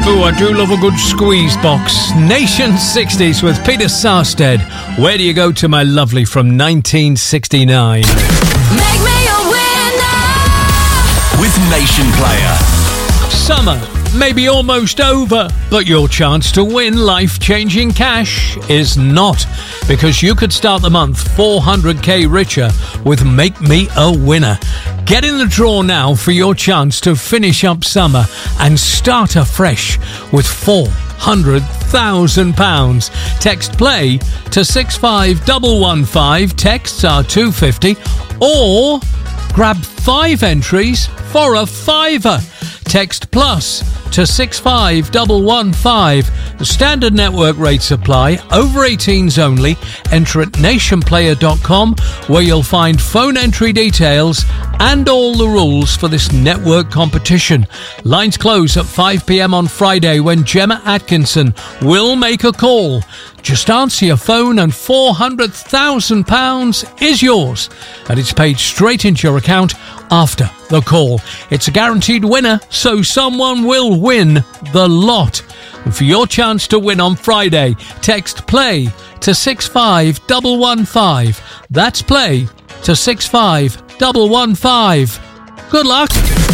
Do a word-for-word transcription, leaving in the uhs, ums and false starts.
Ooh, I do love a good squeeze box. Nation sixties with Peter Sarstedt. Where do you go to, my lovely, from nineteen sixty-nine? Make me a winner with Nation Player. Summer may be almost over, but your chance to win life-changing cash is not, because you could start the month four hundred k richer with Make Me a Winner. Get in the draw now for your chance to finish up summer and start afresh with four hundred thousand pounds. Text play to six five one one five. Texts are two fifty, or grab five entries for a fiver. Text plus to six five one one five. The standard network rates apply. Over eighteens only. Enter at nation player dot com, where you'll find phone entry details and all the rules for this network competition. Lines close at five p.m. on Friday, when Gemma Atkinson will make a call. Just answer your phone and four hundred thousand pounds is yours, and it's paid straight into your account after the call. It's a guaranteed winner, so someone will win the lot. And for your chance to win on Friday, text play to six five one one five. That's play to six five one one five. Good luck.